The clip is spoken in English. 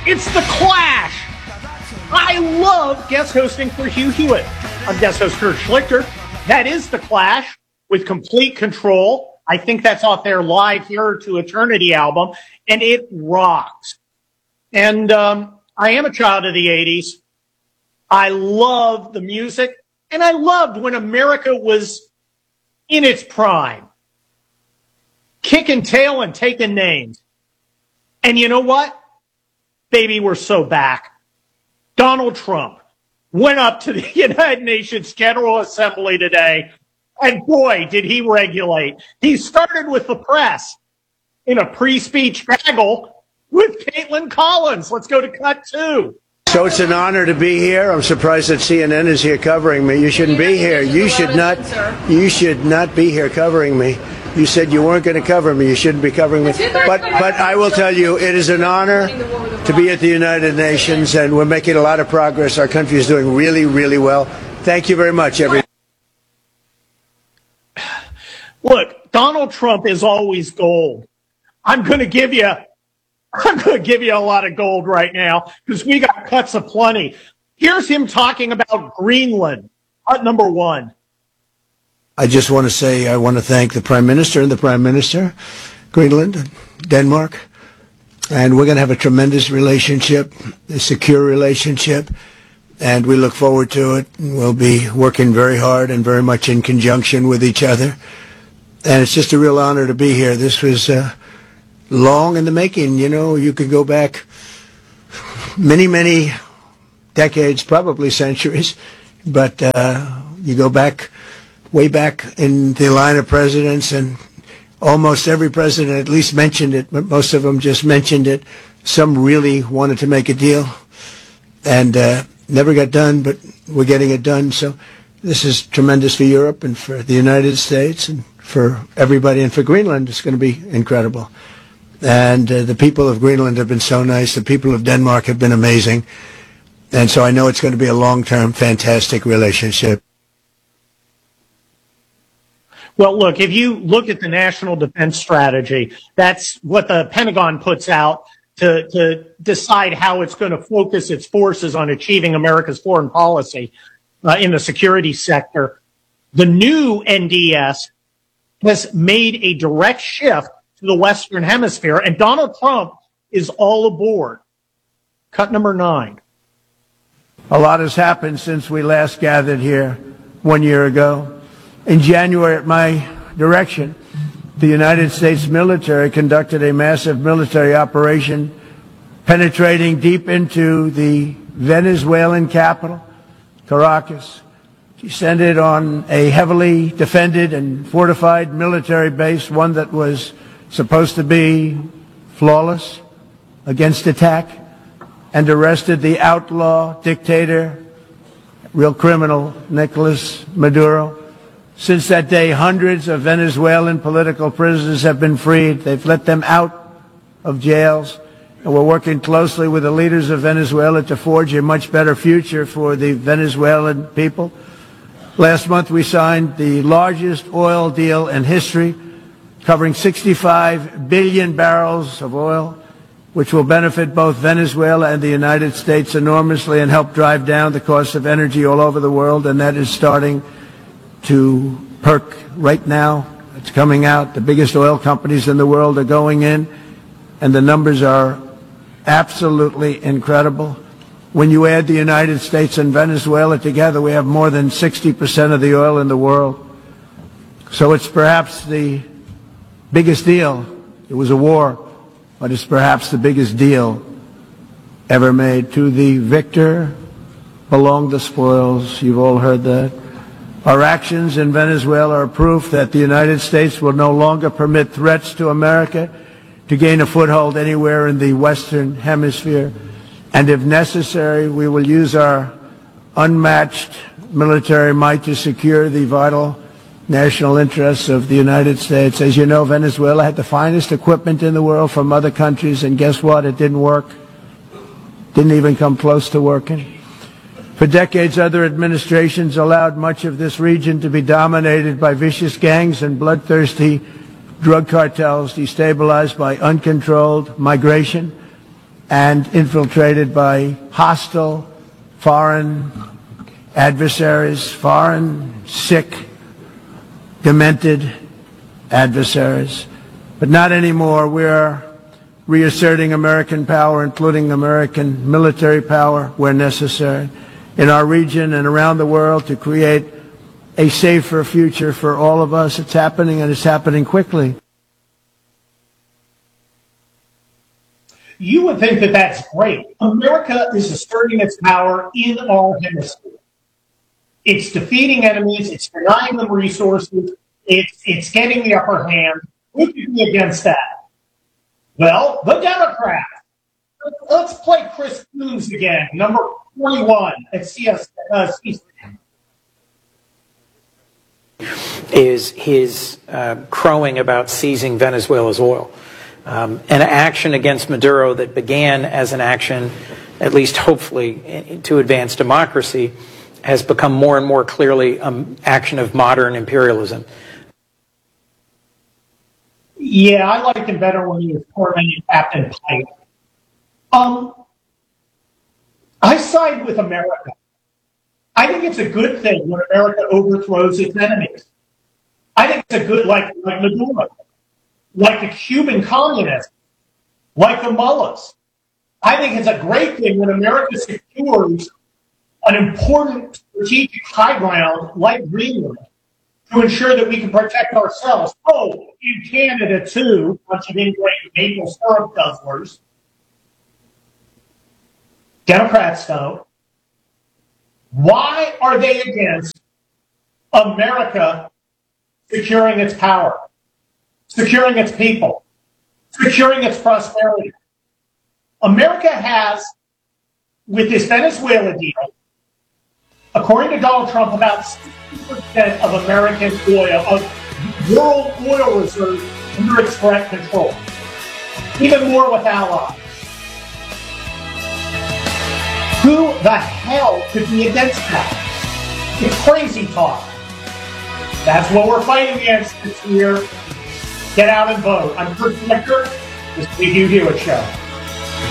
It's The Clash. I love guest hosting for Hugh Hewitt. I'm guest host Kurt Schlichter. That is The Clash with Complete Control. I think that's off their Live Here to Eternity album, and it rocks. And I am a child of the 80s. I love the music, and I loved when America was in its prime, kicking tail and taking names. And you know what? Baby, we're so back. Donald Trump went up to the United Nations General Assembly today, and boy, did he regulate. He started with the press in a pre-speech gaggle with Caitlin Collins. Let's go to cut 2. So it's an honor to be here. I'm surprised that CNN is here covering me. You shouldn't be here. You should not be here covering me. You said you weren't going to cover me. You shouldn't be covering me. But I will tell you, it is an honor to be at the United Nations, and we're making a lot of progress. Our country is doing really, really well. Thank you very much, everyone. Look, Donald Trump is always gold. I'm going to give you a lot of gold right now because we got cuts aplenty. Here's him talking about Greenland. Cut number 1. I just want to say I want to thank the Prime Minister and the Prime Minister, Greenland, Denmark, and we're going to have a tremendous relationship, a secure relationship, and we look forward to it. We'll be working very hard and very much in conjunction with each other, and it's just a real honor to be here. This was long in the making. You know, you could go back many, many decades, probably centuries, but you go back way back in the line of presidents, and almost every president at least mentioned it, but most of them just mentioned it. Some really wanted to make a deal and never got done, but we're getting it done. So this is tremendous for Europe and for the United States and for everybody, and for Greenland. It's going to be incredible. And the people of Greenland have been so nice. The people of Denmark have been amazing. And so I know it's going to be a long-term, fantastic relationship. Well, look, if you look at the National Defense Strategy, that's what the Pentagon puts out to decide how it's going to focus its forces on achieving America's foreign policy in the security sector. The new NDS has made a direct shift to the Western Hemisphere, and Donald Trump is all aboard. Cut number 9. A lot has happened since we last gathered here 1 year ago. In January, at my direction, the United States military conducted a massive military operation penetrating deep into the Venezuelan capital, Caracas. Descended on a heavily defended and fortified military base, one that was supposed to be flawless against attack, and arrested the outlaw dictator, real criminal, Nicolas Maduro. Since that day, hundreds of Venezuelan political prisoners have been freed. They've let them out of jails, and we're working closely with the leaders of Venezuela to forge a much better future for the Venezuelan people. Last month, we signed the largest oil deal in history, covering 65 billion barrels of oil, which will benefit both Venezuela and the United States enormously and help drive down the cost of energy all over the world, and that is starting to perk right now. It's coming out. The biggest oil companies in the world are going in, and the numbers are absolutely incredible. When you add the United States and Venezuela together, we have more than 60% of the oil in the world. So it's perhaps the biggest deal. It was a war, but it's perhaps the biggest deal ever made. To the victor belong the spoils. You've all heard that. Our actions in Venezuela are proof that the United States will no longer permit threats to America to gain a foothold anywhere in the Western Hemisphere. And if necessary, we will use our unmatched military might to secure the vital national interests of the United States. As you know, Venezuela had the finest equipment in the world from other countries, and guess what? It didn't work. Didn't even come close to working. For decades, other administrations allowed much of this region to be dominated by vicious gangs and bloodthirsty drug cartels, destabilized by uncontrolled migration and infiltrated by hostile foreign adversaries, foreign, sick, demented adversaries. But not anymore. We're reasserting American power, including American military power where necessary, in our region and around the world to create a safer future for all of us. It's happening, and it's happening quickly. You would think that that's great. America is asserting its power in our hemisphere. It's defeating enemies. It's denying them resources. It's getting the upper hand. Who could be against that? Well, the Democrats. Let's play Chris Coons again, number 41 at CS. Is his crowing about seizing Venezuela's oil. An action against Maduro that began as an action, at least hopefully, to advance democracy, has become more and more clearly an action of modern imperialism. Yeah, I liked him better when he was tormenting Captain Pike. I side with America. I think it's a good thing when America overthrows its enemies. I think it's a good, like Maduro, like the Cuban communists, like the mullahs. I think it's a great thing when America secures an important strategic high ground like Greenland to ensure that we can protect ourselves. Oh, in Canada, too, bunch of ingrained maple syrup guzzlers. Democrats don't. Why are they against America securing its power, securing its people, securing its prosperity? America has, with this Venezuela deal, according to Donald Trump, about 60% of American oil, of world oil reserves under its direct control. Even more with allies. Who the hell could be against that? It's crazy talk. That's what we're fighting against this year. Get out and vote. I'm Kurt Schlichter. This is the Hugh Hewitt Show.